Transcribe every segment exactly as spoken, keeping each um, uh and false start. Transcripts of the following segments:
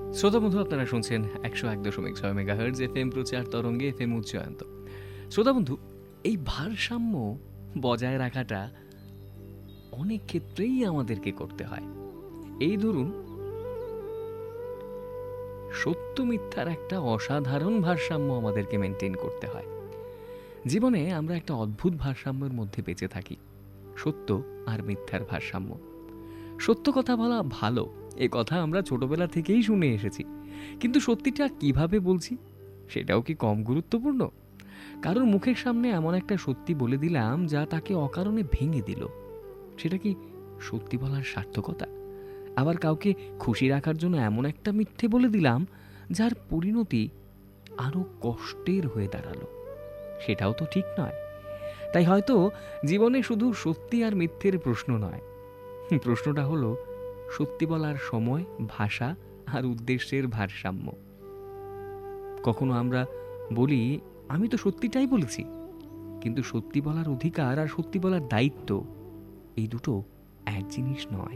শ্রোতা বন্ধু, আপনারা শুনছেন একশো এক দশমিক ছয় মেগাহার্জ এফ এম প্রচার তরঙ্গে এফ এম উচ্চায়ন্ত। শ্রোতা বন্ধু, এই ভারসাম্য বজায় রাখাটা অনেক ক্ষেত্রেই আমাদেরকে করতে হয়। এই ধরুন, সত্য মিথ্যার একটা অসাধারণ ভারসাম্য আমাদেরকে মেনটেন করতে হয়। জীবনে আমরা একটা অদ্ভুত ভারসাম্যের মধ্যে বেঁচে থাকি, সত্য আর মিথ্যার ভারসাম্য। সত্য কথা বলা ভালো, এ কথা আমরা ছোটবেলা থেকেই শুনে এসেছি, কিন্তু সত্যিটা কিভাবে বলছি সেটাও কি কম গুরুত্বপূর্ণ? কারোর মুখের সামনে এমন একটা সত্যি বলে দিলাম যা তাকে অকারণে ভেঙে দিল, সেটা কি সত্যি বলার সার্থকতা? আবার কাউকে খুশি রাখার জন্য এমন একটা মিথ্যে বলে দিলাম যার পরিণতি আরো কষ্টের হয়ে দাঁড়ালো, সেটাও তো ঠিক নয়। তাই হয়তো জীবনে শুধু সত্যি আর মিথ্যের প্রশ্ন নয়, প্রশ্নটা হলো সত্যি বলার সময়, ভাষা আর উদ্দেশ্যের ভারসাম্য। কখনো আমরা বলি আমি তো সত্যিটাই বলেছি, কিন্তু সত্যি বলার অধিকার আর সত্যি বলার দায়িত্ব এই দুটো এক জিনিস নয়।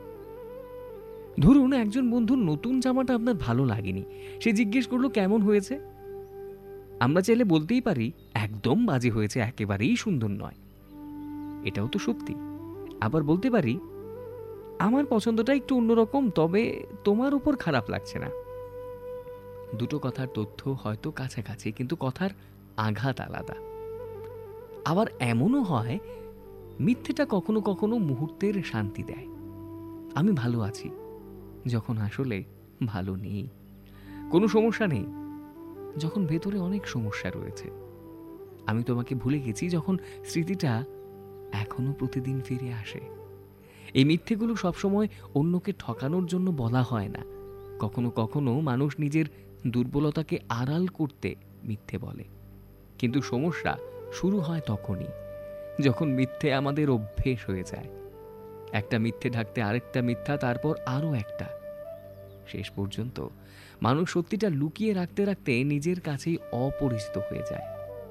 ধরুন, একজন বন্ধুর নতুন জামাটা আপনার ভালো লাগেনি, সে জিজ্ঞেস করলো কেমন হয়েছে। আমরা চাইলে বলতেই পারি একদম বাজে হয়েছে, একেবারেই সুন্দর নয়, এটাও তো সত্যি। আবার বলতে পারি আমার পছন্দটা একটু অন্যরকম, তবে তোমার উপর খারাপ লাগছে না। দুটো কথার তথ্য হয়তো কাছাকাছি, কিন্তু কথার আঘাত আলাদা। আবার এমনও হয় মিথ্যেটা কখনো কখনো মুহূর্তের শান্তি দেয়। আমি ভালো আছি যখন আসলে ভালো নেই, কোনো সমস্যা নেই যখন ভেতরে অনেক সমস্যা রয়েছে। আমি তোমাকে ভুলে গেছি যখন স্মৃতিটা এখনো প্রতিদিন ফিরে আসে। এই মিথ্যেগুলো সবসময় অন্যকে ঠকানোর জন্য বলা হয় না। কখনো কখনো মানুষ নিজের দুর্বলতাকে আড়াল করতে মিথ্যে বলে, কিন্তু সমস্যা শুরু হয় তখনই যখন মিথ্যে আমাদের অভ্যেস হয়ে যায়। একটা মিথ্যে ঢাকতে আরেকটা মিথ্যা, তারপর আরও একটা। শেষ পর্যন্ত মানুষ সত্যিটা লুকিয়ে রাখতে রাখতে নিজের কাছেই অপরিচিত হয়ে যায়।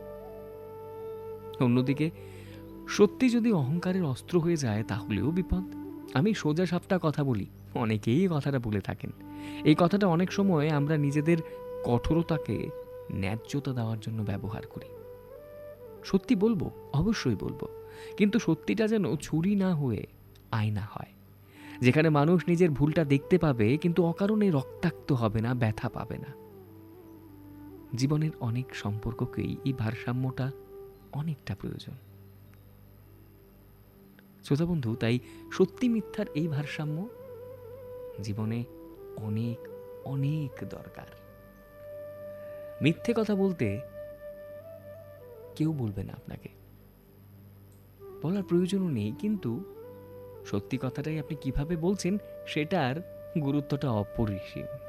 অন্যদিকে সত্যি যদি অহংকারের অস্ত্র হয়ে যায় তাহলেও বিপদ। আমি সোজা সাপটা কথা বলি, অনেকেই এই কথাটা বলে থাকেন। এই কথাটা অনেক সময় আমরা নিজেদের কঠোরতাকে ন্যায্যতা দেওয়ার জন্য ব্যবহার করি। সত্যি বলবো, অবশ্যই বলবো, কিন্তু সত্যিটা যেন ছুরি না হয়ে আয়না হয়, যেখানে মানুষ নিজের ভুলটা দেখতে পাবে কিন্তু অকারণে রক্তাক্ত হবে না, ব্যথা পাবে না। জীবনের অনেক সম্পর্ককেই এই ভারসাম্যটা অনেকটা প্রয়োজন। শ্রোতা বন্ধু, তাই সত্যি মিথ্যার এই ভারসাম্য জীবনে অনেক অনেক দরকার। মিথ্যে কথা বলতে কেউ বলবে না আপনাকে, বলার প্রয়োজনও নেই, কিন্তু সত্যি কথাটাই আপনি কিভাবে বলছেন সেটার গুরুত্বটা অপরিসীম।